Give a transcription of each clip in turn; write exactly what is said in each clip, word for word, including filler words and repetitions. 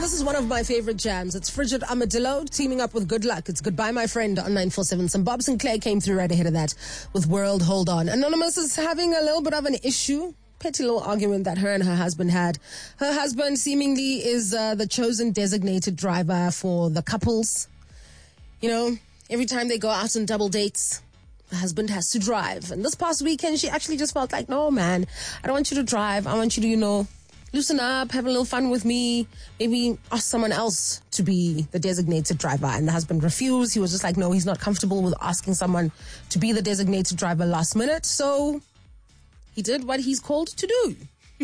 this is one of my favorite jams. It's Frigid Armadillo teaming up with Good Luck. It's Goodbye My Friend on nine four seven. Some Bob Sinclair came through right ahead of that with World Hold On. Anonymous is having a little bit of an issue. Petty little argument that her and her husband had. Her husband seemingly is uh, the chosen designated driver for the couples. You know, every time they go out on double dates, the husband has to drive. And this past weekend, she actually just felt like, no, man, I don't want you to drive. I want you to, you know, loosen up, have a little fun with me, maybe ask someone else to be the designated driver. And the husband refused. He was just like, no, he's not comfortable with asking someone to be the designated driver last minute. So he did what he's called to do.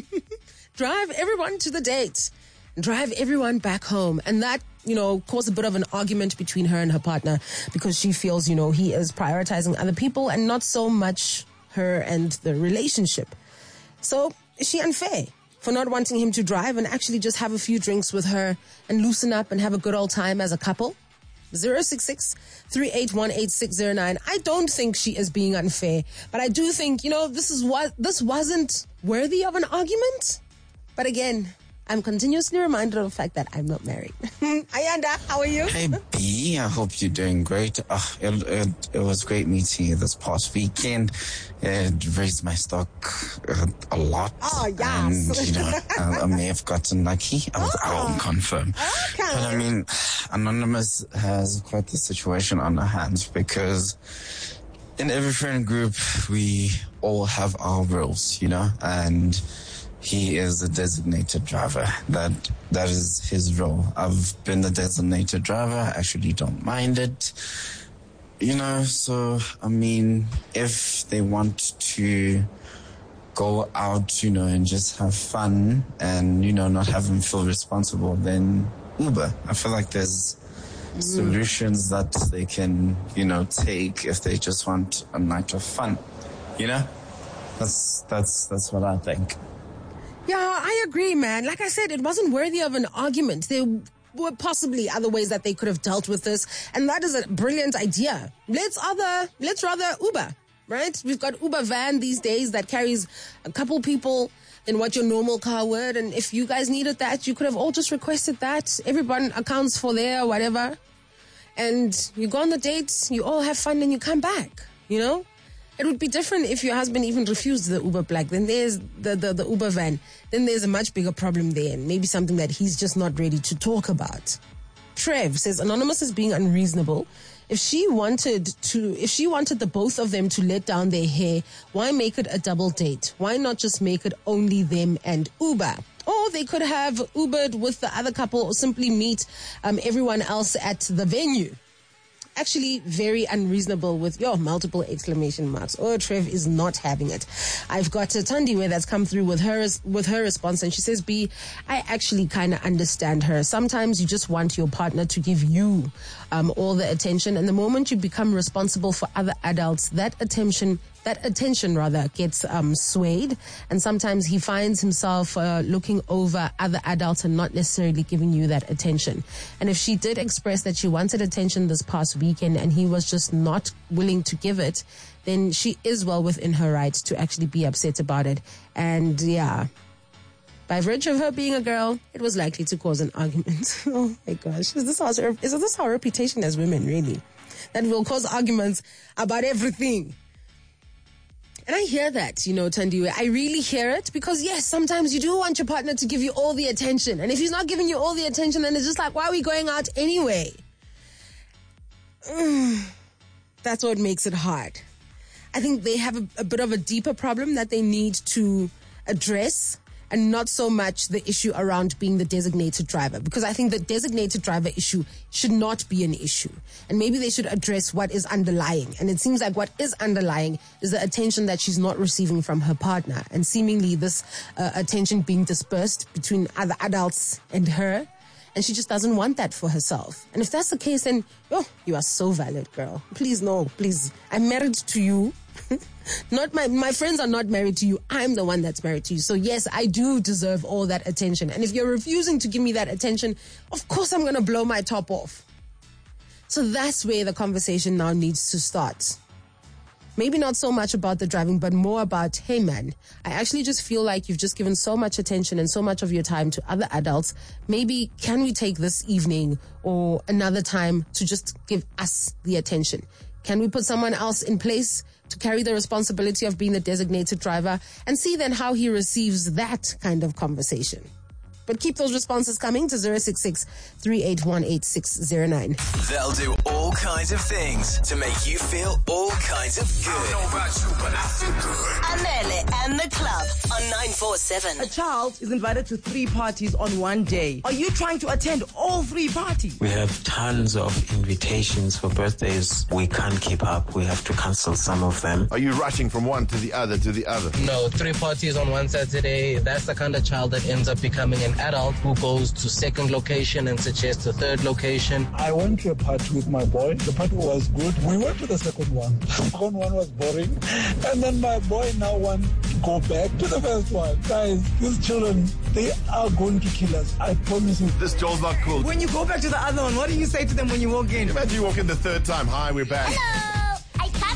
Drive everyone to the date. Drive everyone back home. And that, you know, caused a bit of an argument between her and her partner because she feels, you know, he is prioritizing other people and not so much her and the relationship. So is she unfair for not wanting him to drive and actually just have a few drinks with her and loosen up and have a good old time as a couple? zero six six, three eight one, eight six zero nine. I don't think she is being unfair, but I do think, you know, this is what this wasn't worthy of an argument. But again, I'm continuously reminded of the fact that I'm not married. Ayanda, how are you? Hey, B. I hope you're doing great. Uh, it, it, it was great meeting you this past weekend. It raised my stock uh, a lot. Oh, yes. And, you know, I, I may have gotten lucky. I, Oh. I won't confirm. Okay. But, I mean, Anonymous has quite the situation on her hands because in every friend group, we all have our roles, you know, and he is a designated driver. That that is his role. I've been the designated driver. I actually don't mind it. You know, so, I mean, if they want to go out, you know, and just have fun and, you know, not have them feel responsible, then Uber. I feel like there's mm. solutions that they can, you know, take if they just want a night of fun. You know? That's, that's, that's what I think. Yeah, I agree, man. Like I said, it wasn't worthy of an argument. There were possibly other ways that they could have dealt with this, and that is a brilliant idea. Let's other, let's rather Uber, right? We've got Uber van these days that carries a couple people than what your normal car would, and if you guys needed that, you could have all just requested that. Everyone accounts for their whatever, and you go on the dates, you all have fun, and you come back, you know? It would be different if your husband even refused the Uber Black. Then there's the, the, the Uber van. Then there's a much bigger problem there, and maybe something that he's just not ready to talk about. Trev says, Anonymous is being unreasonable. If she wanted to, if she wanted the both of them to let down their hair, why make it a double date? Why not just make it only them and Uber? Or they could have Ubered with the other couple or simply meet um, everyone else at the venue. Actually very unreasonable with your multiple exclamation marks. Oh, Trev is not having it. I've got a Tandiwe that's come through with her with her response, and she says, B, I actually kind of understand her. Sometimes you just want your partner to give you um, all the attention, and the moment you become responsible for other adults, that attention that attention rather gets um, swayed, and sometimes he finds himself uh, looking over other adults and not necessarily giving you that attention. And if she did express that she wanted attention this past weekend and he was just not willing to give it, then she is well within her right to actually be upset about it. And yeah, by virtue of her being a girl, it was likely to cause an argument. Oh my gosh, is this our, is this our reputation as women, really? That will cause arguments about everything. And I hear that, you know, Tandiwe. I really hear it because, yes, sometimes you do want your partner to give you all the attention. And if he's not giving you all the attention, then it's just like, why are we going out anyway? Mm, that's what makes it hard. I think they have a, a bit of a deeper problem that they need to address, and not so much the issue around being the designated driver, because I think the designated driver issue should not be an issue. And maybe they should address what is underlying. And it seems like what is underlying is the attention that she's not receiving from her partner, and seemingly this uh, attention being dispersed between other adults and her. And she just doesn't want that for herself. And if that's the case, then, oh, you are so valid, girl. Please, no, please. I'm married to you. Not my, my friends are not married to you. I'm the one that's married to you. So yes, I do deserve all that attention. And if you're refusing to give me that attention, of course I'm going to blow my top off. So that's where the conversation now needs to start. Maybe not so much about the driving, but more about, hey man, I actually just feel like you've just given so much attention and so much of your time to other adults. Maybe can we take this evening or another time to just give us the attention? Can we put someone else in place to carry the responsibility of being the designated driver, and see then how he receives that kind of conversation? But keep those responses coming to zero six six, three eight one, eight six zero nine. They'll do all kinds of things to make you feel all kinds of good. I don't know about you, but I feel good. Anele and the Club on nine four seven. A child is invited to three parties on one day. Are you trying to attend all three parties? We have tons of invitations for birthdays. We can't keep up. We have to cancel some of them. Are you rushing from one to the other to the other? No, three parties on one Saturday. That's the kind of child that ends up becoming an adult who goes to second location and suggests a third location. I went to a party with my boy. The party was good. We went to the second one. The second one was boring. And then my boy now wants to go back to the first one. Guys, these children, they are going to kill us. I promise you. This Joel's not cool. When you go back to the other one, what do you say to them when you walk in? Imagine you walk in the third time. Hi, we're back. Hello.